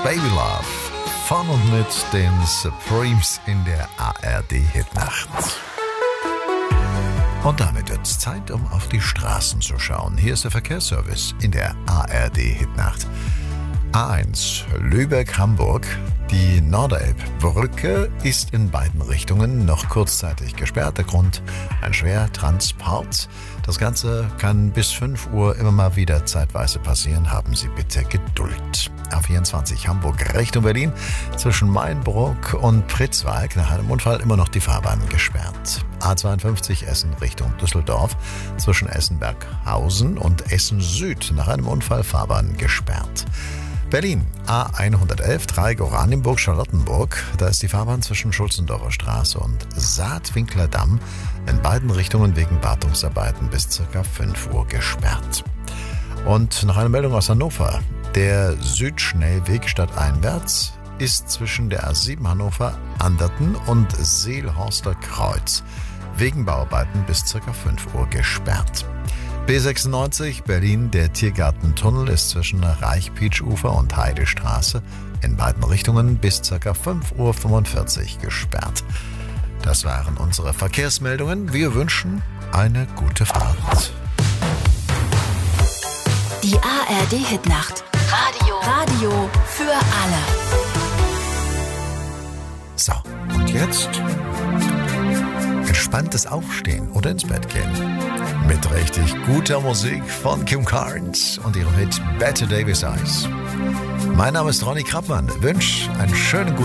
Baby Love von und mit den Supremes in der ARD-Hitnacht. Und damit wird es Zeit, um auf die Straßen zu schauen. Hier ist der Verkehrsservice in der ARD-Hitnacht. A1 Lübeck-Hamburg. Die Nordelbbrücke ist in beiden Richtungen noch kurzzeitig gesperrt. Der Grund: ein Schwertransport. Das Ganze kann bis 5 Uhr immer mal wieder zeitweise passieren. Haben Sie bitte Geduld. A24 Hamburg Richtung Berlin. Zwischen Mainbruck und Pritzwalk nach einem Unfall immer noch die Fahrbahn gesperrt. A52 Essen Richtung Düsseldorf. Zwischen Essen-Berghausen und Essen Süd nach einem Unfall Fahrbahn gesperrt. Berlin, A111, Dreieck Oranienburg-Charlottenburg. Da ist die Fahrbahn zwischen Schulzendorfer Straße und Saatwinkler Damm in beiden Richtungen wegen Wartungsarbeiten bis ca. 5 Uhr gesperrt. Und noch eine Meldung aus Hannover. Der Südschnellweg stadteinwärts ist zwischen der A7 Hannover-Anderten und Seelhorster Kreuz wegen Bauarbeiten bis ca. 5 Uhr gesperrt. B96 Berlin, der Tiergartentunnel ist zwischen Reichpeitsch-Ufer und Heidestraße in beiden Richtungen bis ca. 5:45 Uhr gesperrt. Das waren unsere Verkehrsmeldungen. Wir wünschen eine gute Fahrt. Die ARD-Hitnacht. Radio für alle. So, und jetzt entspanntes Aufstehen oder ins Bett gehen. Mit richtig guter Musik von Kim Carnes und ihrem Hit Better Davis Eyes. Mein Name ist Ronny Krappmann. Wünsche einen schönen guten